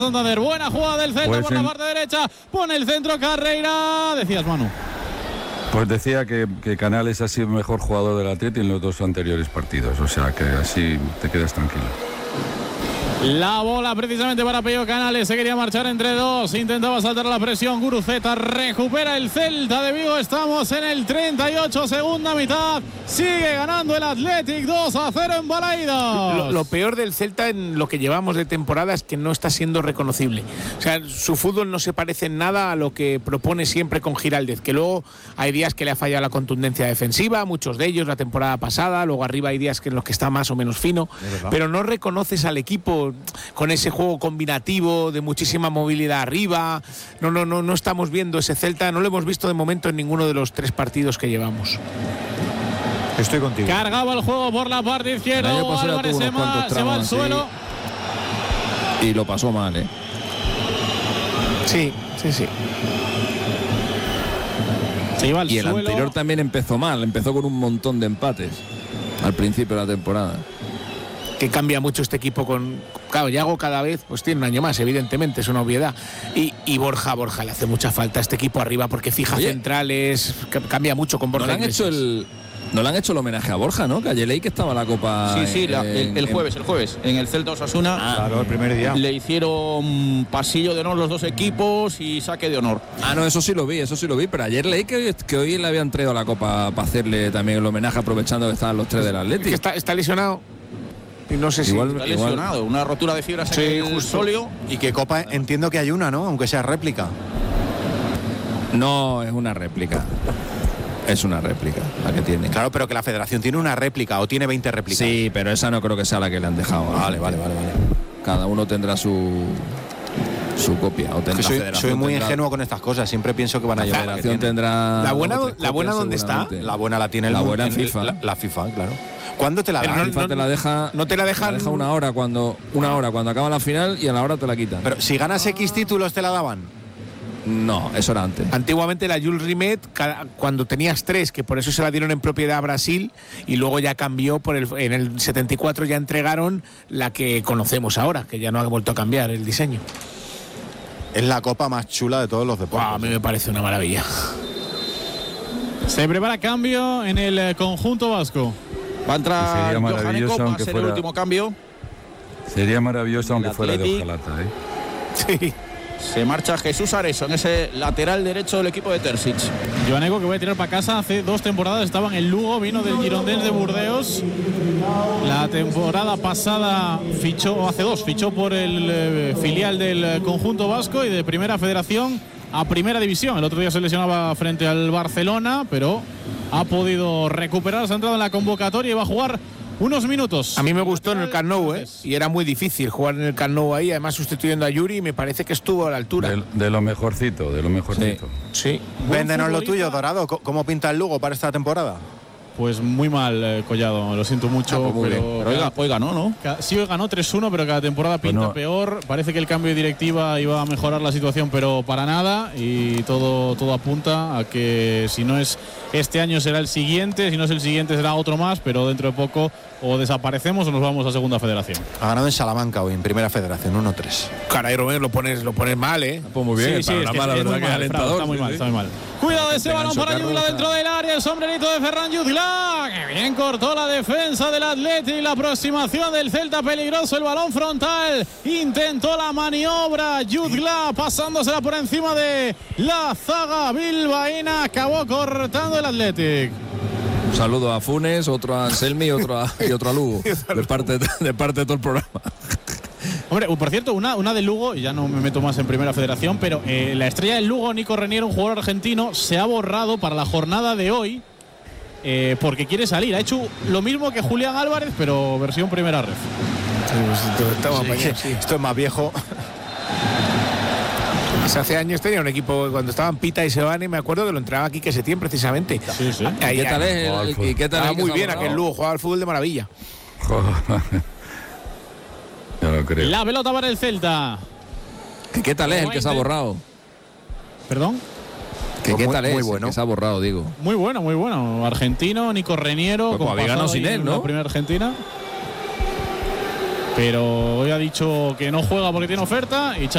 Santander. Buena jugada del Celta Pues por la parte derecha. Pone el centro Carreira. Decías, Manu. Pues decía que Canales ha sido el mejor jugador del Atleti en los 2 anteriores partidos. O sea que así te quedas tranquilo. La bola precisamente para Pello Canales. Se quería marchar entre dos. Intentaba saltar la presión. Guruceta recupera el Celta de Vigo. Estamos en el 38, segunda mitad. Sigue ganando el Athletic 2-0 en Balaidos. Lo peor del Celta en lo que llevamos de temporada es que no está siendo reconocible. O sea, su fútbol no se parece en nada a lo que propone siempre con Giraldez. Que luego hay días que le ha fallado la contundencia defensiva, muchos de ellos la temporada pasada. Luego arriba hay días en los que está más o menos fino. Pero no reconoces al equipo con ese juego combinativo de muchísima movilidad arriba. No estamos viendo ese Celta, no lo hemos visto de momento en ninguno de los 3 partidos que llevamos. Estoy contigo. Cargaba el juego por la parte izquierda. Álvarez se va al suelo. Y lo pasó mal, ¿eh? Sí. Se iba al y el suelo. anterior también empezó mal, empezó con un montón de empates al principio de la temporada. Que cambia mucho este equipo claro, Yago cada vez pues tiene un año más, evidentemente, es una obviedad. Y Borja le hace mucha falta a este equipo arriba porque fija centrales, cambia mucho con Borja. No le han hecho el homenaje a Borja, ¿no? Que ayer leí que estaba la Copa. Sí, el jueves, en el Celta Osasuna. Claro, el primer día. Le hicieron pasillo de honor los 2 equipos y saque de honor. No, eso sí lo vi, pero ayer leí que hoy le habían traído la Copa para hacerle también el homenaje aprovechando que estaban los 3 del Atlético. Está lesionado. Y no sé igual, si está lesionado, una rotura de fibras en el sóleo. Y que Copa, entiendo que hay una, ¿no? Aunque sea réplica. No, es una réplica. Es una réplica la que tiene. Claro, pero que la Federación tiene una réplica o tiene 20 réplicas. Sí, pero esa no creo que sea la que le han dejado. Vale. Cada uno tendrá su copia. O tendrá soy muy ingenuo con estas cosas. Siempre pienso que van a llevar. La Federación tendrá. ¿La buena dónde está? La buena la tiene la buena en FIFA. La FIFA, claro. ¿Cuándo te la da? La FIFA te la deja. No te la dejan. Te deja una hora cuando acaba la final y a la hora te la quitan. Pero si ganas X títulos te la daban. No, eso era antes. Antiguamente la Jules Rimet, cuando tenías 3, que por eso se la dieron en propiedad a Brasil, y luego ya cambió en el 74 ya entregaron la que conocemos ahora, que ya no ha vuelto a cambiar el diseño. Es la copa más chula de todos los deportes. A mí me parece una maravilla. Se prepara cambio en el conjunto vasco. Va a entrar Johan Eko, va a ser el último cambio. Sería maravilloso aunque fuera de hojalata, Sí. Se marcha Jesús Areso en ese lateral derecho del equipo de Terzic. Johan Eko, que voy a tirar para casa, hace 2 temporadas estaba en el Lugo, vino del Girondins de Burdeos. La temporada pasada fichó por el filial del conjunto vasco y de Primera Federación a Primera División. El otro día se lesionaba frente al Barcelona, pero ha podido recuperar, se ha entrado en la convocatoria y va a jugar unos minutos. A mí me gustó en el Camp Nou, y era muy difícil jugar en el Camp Nou ahí, además sustituyendo a Yuri, y me parece que estuvo a la altura. De lo mejorcito. Sí. Véndenos lo tuyo, Dorado. ¿Cómo pinta el Lugo para esta temporada? Pues muy mal, Collado, lo siento mucho. Pero hoy ganó, ¿no? Sí, hoy ganó 3-1, pero cada temporada pinta peor. Parece que el cambio de directiva iba a mejorar la situación, pero para nada. Y todo apunta a que si no es este año será el siguiente, si no es el siguiente será otro más, pero dentro de poco o desaparecemos o nos vamos a Segunda Federación. Ha ganado en Salamanca hoy, en Primera Federación, 1-3. Caray, Romero, lo pones mal, ¿eh? Pues muy bien, sí, la verdad que alentador. Está muy mal. Cuidado de ese balón para Yudla dentro del área, el sombrerito de Ferran Yudla, que bien cortó la defensa del Atleti y la aproximación del Celta, peligroso el balón frontal, intentó la maniobra Yudla pasándosela por encima de la zaga bilbaína, acabó cortando el Athletic. Un saludo a Funes, otro a Anselmi y otro a Lugo, de parte de todo el programa. Hombre, por cierto, una de Lugo, y ya no me meto más en Primera Federación, pero la estrella del Lugo, Nico Reniero, un jugador argentino, se ha borrado para la jornada de hoy porque quiere salir. Ha hecho lo mismo que Julián Álvarez, pero versión Primera Ref. Esto es más viejo. Hace años tenía un equipo, cuando estaban Pita y Sebane, me acuerdo que lo entrenaba aquí que Setién precisamente. Sí. ¿Qué tal es? ¿Qué tal estaba muy bien aquel Lugo, jugaba al fútbol de maravilla. Ya lo creo. La pelota para el Celta. ¿Qué tal es el que se ha borrado? ¿Perdón? ¿Qué tal es muy bueno. el que se ha borrado, digo? Muy bueno. Argentino, Nico Reniero. Pues había ganado sin él, ¿no? La primera Argentina. Pero hoy ha dicho que no juega porque tiene oferta y